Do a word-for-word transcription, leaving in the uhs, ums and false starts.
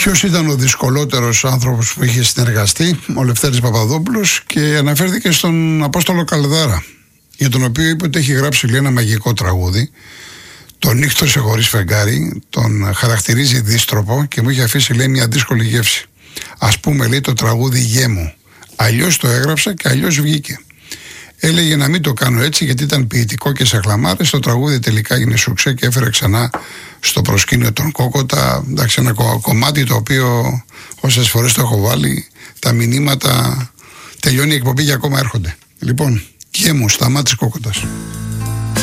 ποιος ήταν ο δυσκολότερος άνθρωπος που είχε συνεργαστεί, ο Λευτέρης Παπαδόπουλος, και αναφέρθηκε στον Απόστολο Καλδάρα, για τον οποίο είπε ότι έχει γράψει, λέει, ένα μαγικό τραγούδι. Τον νύχτωσε χωρίς φεγγάρι, τον χαρακτηρίζει δύστροπο και μου είχε αφήσει, λέει, μια δύσκολη γεύση. Ας πούμε, λέει, το τραγούδι «Γέ μου». Αλλιώς το έγραψα και αλλιώς βγήκε. Έλεγε να μην το κάνω έτσι γιατί ήταν ποιητικό και σε χλαμάρες. Το τραγούδι τελικά έγινε σουξέ και έφερε ξανά στο προσκήνιο τον Κόκοτα. Εντάξει, ένα κομμάτι το οποίο όσες φορές το έχω βάλει, τα μηνύματα, τελειώνει η εκπομπή και ακόμα έρχονται. Λοιπόν, «Γέ μου», Σταμάτης Κόκοτας.